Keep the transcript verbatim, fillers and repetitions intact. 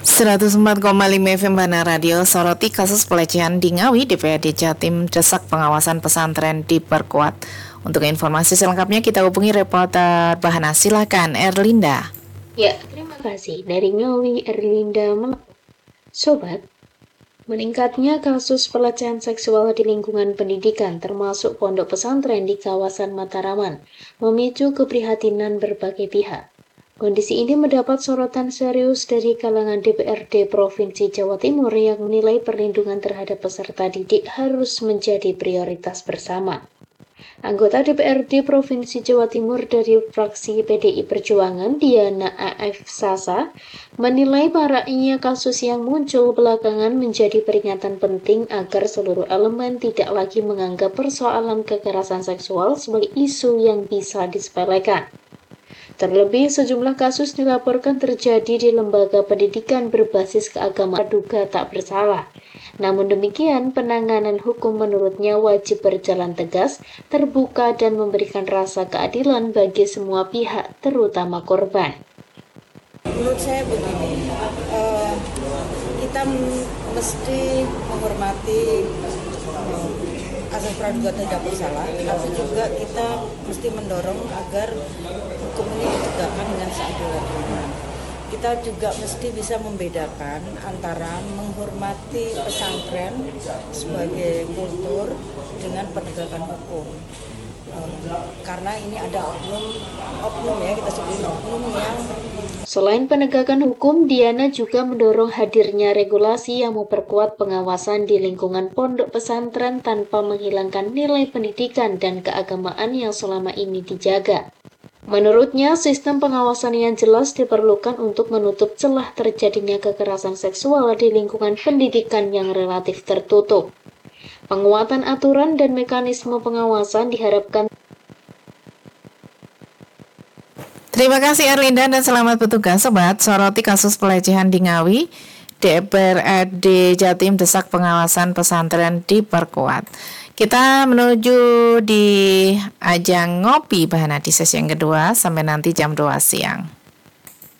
seratus empat koma lima F M Bana Radio soroti kasus pelecehan di Ngawi. D P R D Jatim desak pengawasan pesantren diperkuat. Untuk informasi selengkapnya kita hubungi reporter Bahana. Silakan Erlinda. Ya, terima kasih. Dari Ngawi, Erlinda. Sobat, meningkatnya kasus pelecehan seksual di lingkungan pendidikan termasuk pondok pesantren di kawasan Mataraman memicu keprihatinan berbagai pihak. Kondisi ini mendapat sorotan serius dari kalangan D P R D Provinsi Jawa Timur yang menilai perlindungan terhadap peserta didik harus menjadi prioritas bersama. Anggota D P R D Provinsi Jawa Timur dari fraksi P D I Perjuangan, Diana A F Sasa, menilai maraknya kasus yang muncul belakangan menjadi peringatan penting agar seluruh elemen tidak lagi menganggap persoalan kekerasan seksual sebagai isu yang bisa disepelekan. Terlebih, sejumlah kasus dilaporkan terjadi di lembaga pendidikan berbasis keagamaan duga tak bersalah. Namun demikian, penanganan hukum menurutnya wajib berjalan tegas, terbuka, dan memberikan rasa keadilan bagi semua pihak, terutama korban. Menurut saya begini, uh, kita mesti menghormati uh, asas praduga tidak bersalah, tapi juga kita mesti mendorong agar hukum ini ditegakkan dengan seadil-adilnya. Kita juga mesti bisa membedakan antara menghormati pesantren sebagai kultur dengan penegakan hukum. Um, karena ini ada oknum, oknum ya kita sebut oknum yang. Selain penegakan hukum, Diana juga mendorong hadirnya regulasi yang memperkuat pengawasan di lingkungan pondok pesantren tanpa menghilangkan nilai pendidikan dan keagamaan yang selama ini dijaga. Menurutnya, sistem pengawasan yang jelas diperlukan untuk menutup celah terjadinya kekerasan seksual di lingkungan pendidikan yang relatif tertutup. Penguatan aturan dan mekanisme pengawasan diharapkan. Terima kasih Erlinda dan selamat bertugas. Sobat, soroti kasus pelecehan di Ngawi. D P R D Jatim desak pengawasan pesantren diperkuat. Kita menuju di ajang ngopi Bahana di sesi yang kedua sampai nanti jam dua siang.